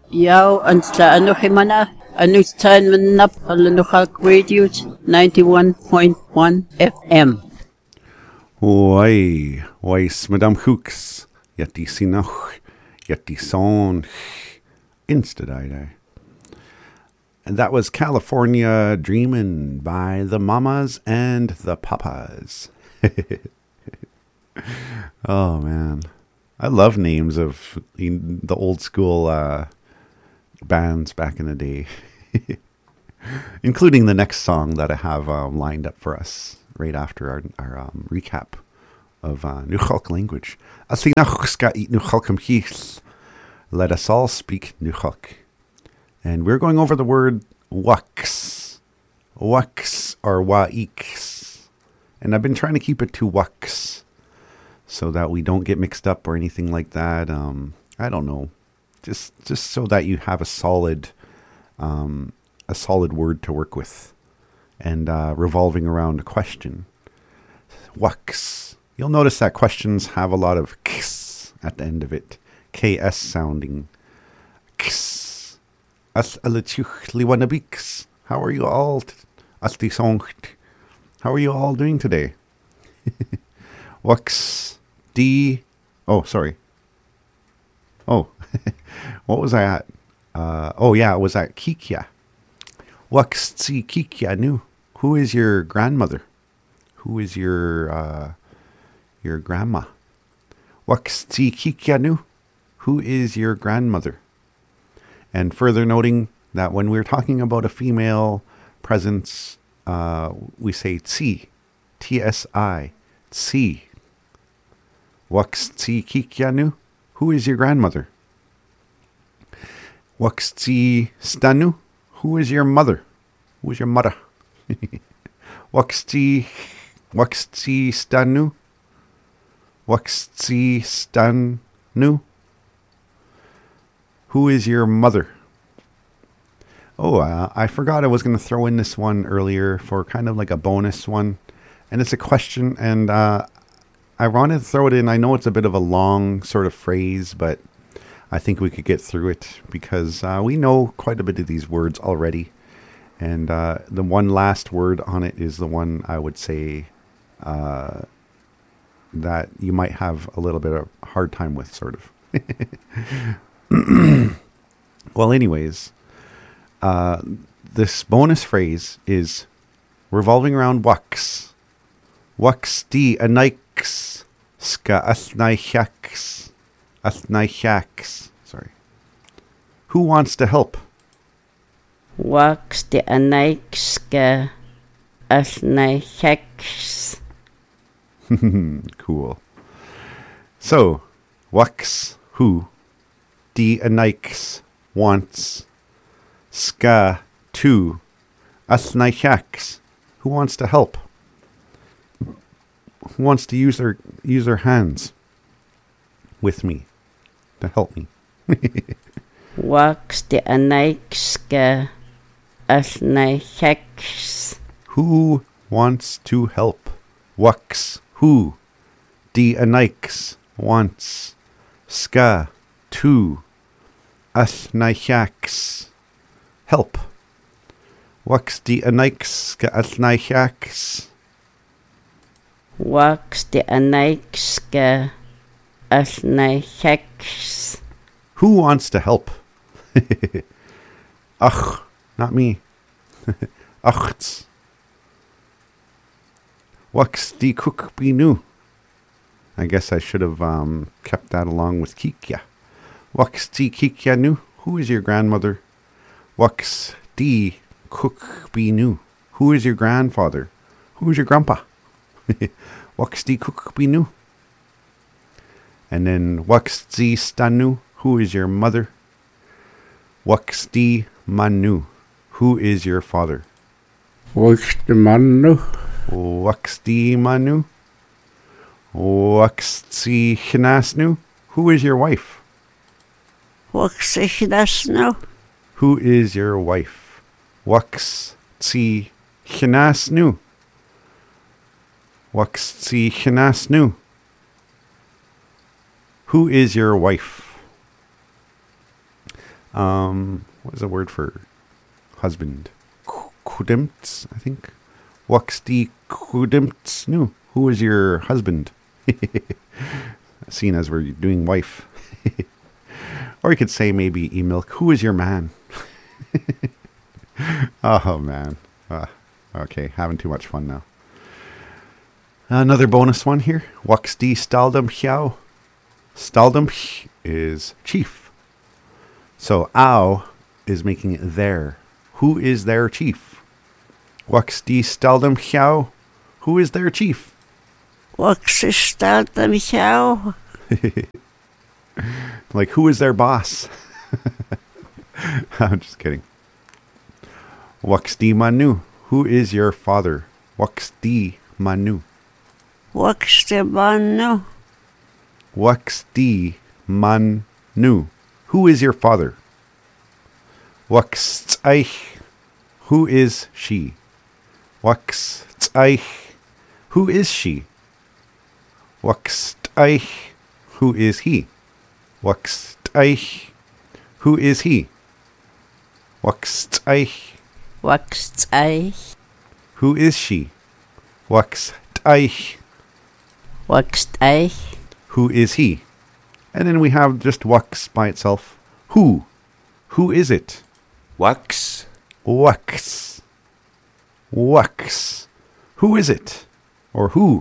Yaw ansta ano himana anus tan manap alanukak radio 91.1 FM. Weis Madame Hooks, Yeti Sinoch, Yeti Son, Instadide. And that was California Dreamin' by the Mamas and the Papas. Oh, man. I love names of the old school bands back in the day. Including the next song that I have lined up for us right after our recap of Nuxalk language. Let us all speak Nuxalk. And we're going over the word wux. Wux or waiks. And I've been trying to keep it to wux so that we don't get mixed up or anything like that. I don't know. Just so that you have a solid word to work with. And revolving around a question. Wux. You'll notice that questions have a lot of ks at the end of it. KS sounding. Ks. As alituch liwanabiks. How are you all? How are you all doing today? Wux. Oh, sorry. Oh, what was I at? I was at Kikya. Wux tsi Kikya nu. Who is your grandmother? Who is your grandma? Wux tsi Kikya nu. Who is your grandmother? And further noting that when we're talking about a female presence, we say tsi, T-S-I, tsi. Wux tsi Kikya nu. Who is your grandmother? Wux tsi stanu. Who is your mother? Who is your mother? Wux tsi stanu. Wux tsi stanu. Who is your mother? Oh, I forgot I was going to throw in this one earlier for kind of like a bonus one. And it's a question, and I wanted to throw it in. I know it's a bit of a long sort of phrase, but I think we could get through it because we know quite a bit of these words already. And the one last word on it is the one I would say that you might have a little bit of a hard time with, sort of. Well, anyways, this bonus phrase is revolving around wux. Wux di anaiks ska athnaichaks. Sorry. Who wants to help? Wux di anaiks ska athnaichaks. Cool. So, wux, who, di anaiks, wants, ska, to, athnaichaks, who wants to help? Who wants to use their hands with me to help me? Wux di anaiks ska athnaichaks. Who wants to help? Wux, who, di anaiks, wants, ska, to, athnaichaks, help. Wux di anaiks ska athnaichaks. Wux di anaiks ska athnaichaks. Who wants to help? Ach, not me. Achts. Wux di cook binu. I guess I should have kept that along with Kikya. Wux di Kikya nu. Who is your grandmother? Wux di cook binu. Who is your grandfather? Who is your grandpa? Wux di cook binu. And then Wux di stanu. Who is your mother? Wux di manu. Who is your father? Wux di manu. Wux di manu. Wux di chinasnu. Who is your wife? Wux di chinasnu. Who is your wife? Wux di chinasnu. Wux di chinasnu. Who is your wife? What is the word for husband? Kudimts, I think. Wuxti kudimts nu. Who is your husband? Seen as we're doing wife. Or you could say maybe Emilk, who is your man? Oh, man. Okay, having too much fun now. Another bonus one here. Wuxti staldum hiao. Staldum is chief. So, ow is making it there. Who is their chief? Wuxti staldum hiao. Who is their chief? Wuxistalda Michao. Like, who is their boss? I'm just kidding. Wuxti Manu. Who is your father? Wuxti Manu. Wuxtimanu. Wuxti Manu. Who is your father? Wuxtsaich. Who is she? Wuxtsaich. Who is she? Wuxtaich. Who is he? Wuxtaich. Who is he? Wuxtaich. Wuxtsaich. Who is she? Wuxtaich. Wuxtaich. Who is he? And then we have just Wux by itself. Who? Who is it? Wux. Wux. Wux. Who is it? Or who?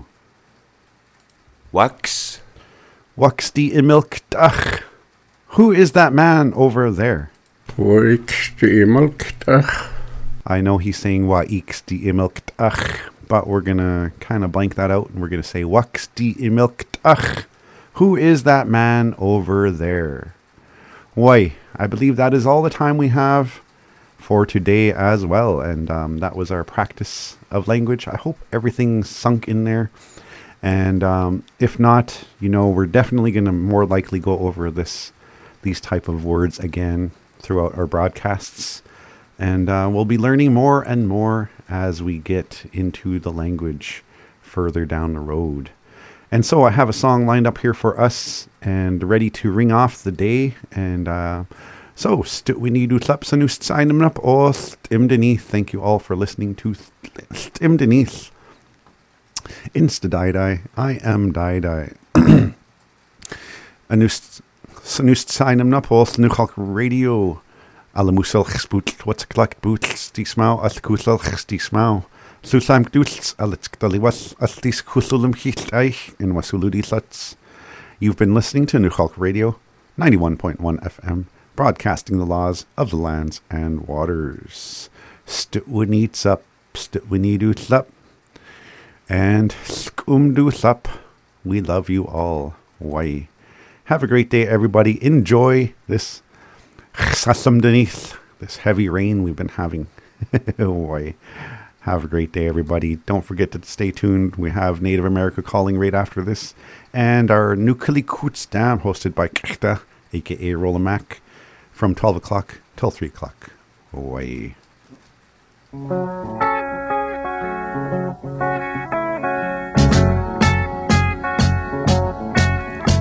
Wux. Wuxti imilktach. Who is that man over there? Wuxti imilktach. I know he's saying Wa'ixti imilktach, but we're going to kind of blank that out and we're going to say Wuxti imilktach. Who is that man over there? Why, I believe that is all the time we have for today as well. And that was our practice of language. I hope everything's sunk in there. And if not, we're definitely going to more likely go over these type of words again throughout our broadcasts. And we'll be learning more and more as we get into the language further down the road. And so I have a song lined up here for us and ready to ring off the day. And so, Stutwini Tlapsanust Signem Up or Stimdenith. Thank you all for listening to Stimdenith. Insta Didai. I am Didai. Anust Sanust Signem Up or Snuchok Radio. Alamusel Spoot. What's a clock boots? Stismau. Alkusel Stismau. Susam Dults. Alitktaliwas. Astis Kusulum Hitai. In Wasuludi Sluts. You've been listening to Nuchalk Radio 91.1 FM, broadcasting the laws of the lands and waters. Stutwinits up. Stutwiniduts up. And skumduts up. We love you all. Why? Have a great day, everybody. Enjoy this this heavy rain we've been having. Why? Have a great day, everybody. Don't forget to stay tuned. We have Native America calling right after this. And our Nukilikoots Dam, hosted by Kechta, a.k.a. Rolamac, from 12 o'clock till 3 o'clock. Why?